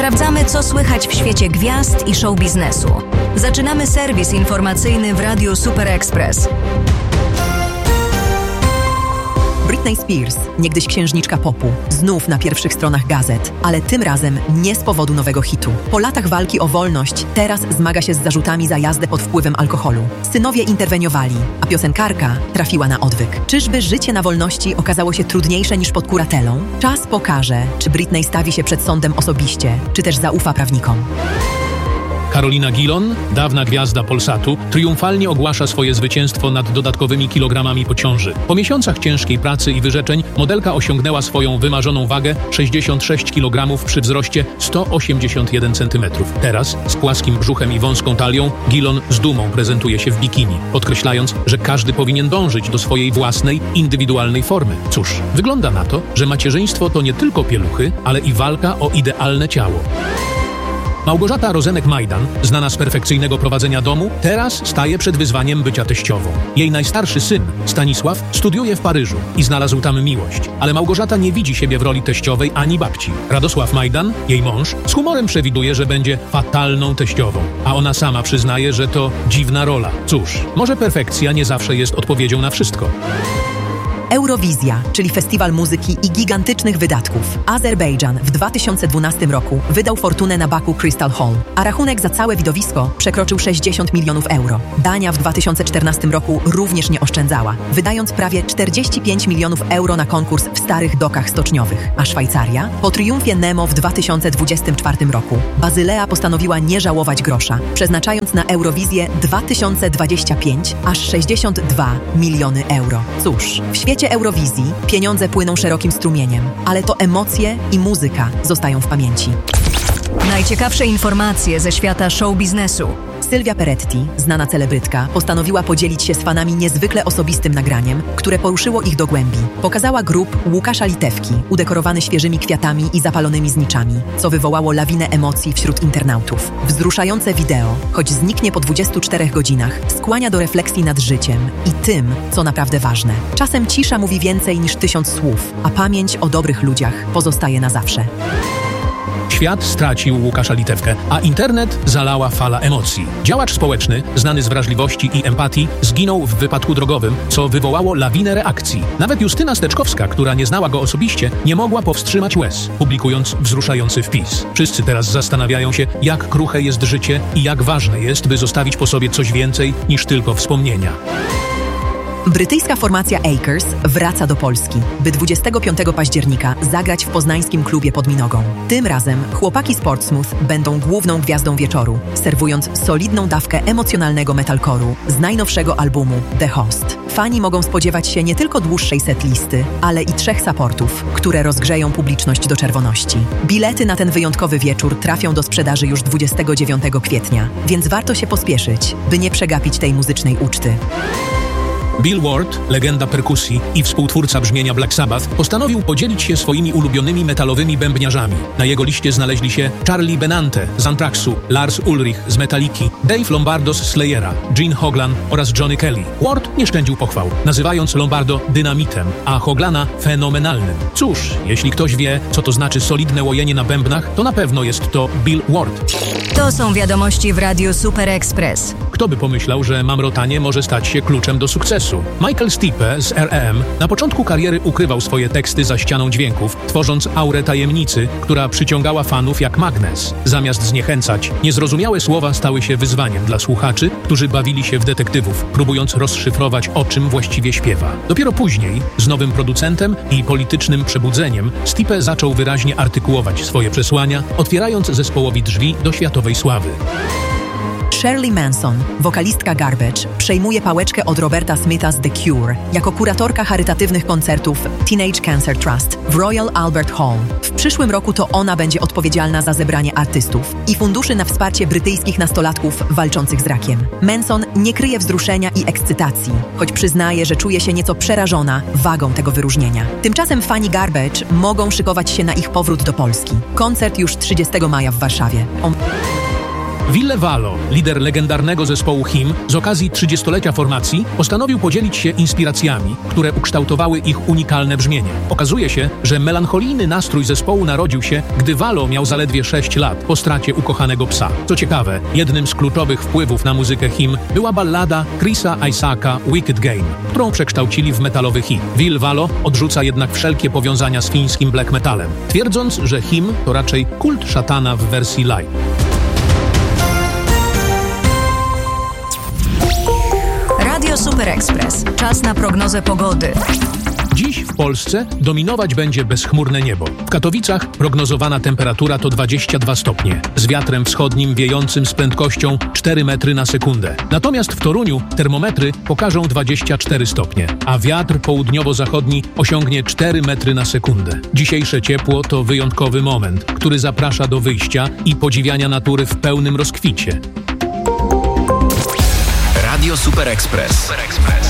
Sprawdzamy, co słychać w świecie gwiazd i show biznesu. Zaczynamy serwis informacyjny w Radiu Super Express. Britney Spears, niegdyś księżniczka popu, znów na pierwszych stronach gazet, ale tym razem nie z powodu nowego hitu. Po latach walki o wolność teraz zmaga się z zarzutami za jazdę pod wpływem alkoholu. Synowie interweniowali, a piosenkarka trafiła na odwyk. Czyżby życie na wolności okazało się trudniejsze niż pod kuratelą? Czas pokaże, czy Britney stawi się przed sądem osobiście, czy też zaufa prawnikom. Karolina Gillon, dawna gwiazda Polsatu, triumfalnie ogłasza swoje zwycięstwo nad dodatkowymi kilogramami po ciąży. Po miesiącach ciężkiej pracy i wyrzeczeń modelka osiągnęła swoją wymarzoną wagę 66 kg przy wzroście 181 cm. Teraz, z płaskim brzuchem i wąską talią, Gillon z dumą prezentuje się w bikini, podkreślając, że każdy powinien dążyć do swojej własnej, indywidualnej formy. Cóż, wygląda na to, że macierzyństwo to nie tylko pieluchy, ale i walka o idealne ciało. Małgorzata Rozenek-Majdan, znana z perfekcyjnego prowadzenia domu, teraz staje przed wyzwaniem bycia teściową. Jej najstarszy syn, Stanisław, studiuje w Paryżu i znalazł tam miłość. Ale Małgorzata nie widzi siebie w roli teściowej ani babci. Radosław Majdan, jej mąż, z humorem przewiduje, że będzie fatalną teściową. A ona sama przyznaje, że to dziwna rola. Cóż, może perfekcja nie zawsze jest odpowiedzią na wszystko. Eurowizja, czyli festiwal muzyki i gigantycznych wydatków. Azerbejdżan w 2012 roku wydał fortunę na Baku Crystal Hall, a rachunek za całe widowisko przekroczył 60 milionów euro. Dania w 2014 roku również nie oszczędzała, wydając prawie 45 milionów euro na konkurs w starych dokach stoczniowych. A Szwajcaria? Po triumfie Nemo w 2024 roku Bazylea postanowiła nie żałować grosza, przeznaczając na Eurowizję 2025 aż 62 miliony euro. Cóż, w świecie Eurowizji pieniądze płyną szerokim strumieniem, ale to emocje i muzyka zostają w pamięci. Najciekawsze informacje ze świata show biznesu. Sylwia Peretti, znana celebrytka, postanowiła podzielić się z fanami niezwykle osobistym nagraniem, które poruszyło ich do głębi. Pokazała grób Łukasza Litewki, udekorowany świeżymi kwiatami i zapalonymi zniczami, co wywołało lawinę emocji wśród internautów. Wzruszające wideo, choć zniknie po 24 godzinach, skłania do refleksji nad życiem i tym, co naprawdę ważne. Czasem cisza mówi więcej niż 1000 słów, a pamięć o dobrych ludziach pozostaje na zawsze. Świat stracił Łukasza Litewkę, a internet zalała fala emocji. Działacz społeczny, znany z wrażliwości i empatii, zginął w wypadku drogowym, co wywołało lawinę reakcji. Nawet Justyna Steczkowska, która nie znała go osobiście, nie mogła powstrzymać łez, publikując wzruszający wpis. Wszyscy teraz zastanawiają się, jak kruche jest życie i jak ważne jest, by zostawić po sobie coś więcej niż tylko wspomnienia. Brytyjska formacja Acres wraca do Polski, by 25 października zagrać w poznańskim klubie pod Minogą. Tym razem chłopaki z Portsmouth będą główną gwiazdą wieczoru, serwując solidną dawkę emocjonalnego metalcore'u z najnowszego albumu The Host. Fani mogą spodziewać się nie tylko dłuższej setlisty, ale i 3 supportów, które rozgrzeją publiczność do czerwoności. Bilety na ten wyjątkowy wieczór trafią do sprzedaży już 29 kwietnia, więc warto się pospieszyć, by nie przegapić tej muzycznej uczty. Bill Ward, legenda perkusji i współtwórca brzmienia Black Sabbath, postanowił podzielić się swoimi ulubionymi metalowymi bębniarzami. Na jego liście znaleźli się Charlie Benante z Anthraxu, Lars Ulrich z Metalliki, Dave Lombardo z Slayera, Gene Hoglan oraz Johnny Kelly. Ward nie szczędził pochwał, nazywając Lombardo dynamitem, a Hoglana fenomenalnym. Cóż, jeśli ktoś wie, co to znaczy solidne łojenie na bębnach, to na pewno jest to Bill Ward. To są wiadomości w Radiu Super Express. Kto by pomyślał, że mamrotanie może stać się kluczem do sukcesu? Michael Stipe z R.E.M. na początku kariery ukrywał swoje teksty za ścianą dźwięków, tworząc aurę tajemnicy, która przyciągała fanów jak magnes. Zamiast zniechęcać, niezrozumiałe słowa stały się wyzwaniem dla słuchaczy, którzy bawili się w detektywów, próbując rozszyfrować, o czym właściwie śpiewa. Dopiero później, z nowym producentem i politycznym przebudzeniem, Stipe zaczął wyraźnie artykułować swoje przesłania, otwierając zespołowi drzwi do światowej sławy. Shirley Manson, wokalistka Garbage, przejmuje pałeczkę od Roberta Smitha z The Cure jako kuratorka charytatywnych koncertów Teenage Cancer Trust w Royal Albert Hall. W przyszłym roku to ona będzie odpowiedzialna za zebranie artystów i funduszy na wsparcie brytyjskich nastolatków walczących z rakiem. Manson nie kryje wzruszenia i ekscytacji, choć przyznaje, że czuje się nieco przerażona wagą tego wyróżnienia. Tymczasem fani Garbage mogą szykować się na ich powrót do Polski. Koncert już 30 maja w Warszawie. Ville Valo, lider legendarnego zespołu Him, z okazji 30-lecia formacji postanowił podzielić się inspiracjami, które ukształtowały ich unikalne brzmienie. Okazuje się, że melancholijny nastrój zespołu narodził się, gdy Valo miał zaledwie 6 lat po stracie ukochanego psa. Co ciekawe, jednym z kluczowych wpływów na muzykę Him była ballada Chrisa Isaaca Wicked Game, którą przekształcili w metalowy hit. Ville Valo odrzuca jednak wszelkie powiązania z fińskim black metalem, twierdząc, że Him to raczej kult szatana w wersji live. Radio Super Express. Czas na prognozę pogody. Dziś w Polsce dominować będzie bezchmurne niebo. W Katowicach prognozowana temperatura to 22 stopnie, z wiatrem wschodnim wiejącym z prędkością 4 metry na sekundę. Natomiast w Toruniu termometry pokażą 24 stopnie, a wiatr południowo-zachodni osiągnie 4 metry na sekundę. Dzisiejsze ciepło to wyjątkowy moment, który zaprasza do wyjścia i podziwiania natury w pełnym rozkwicie. Radio Super Express.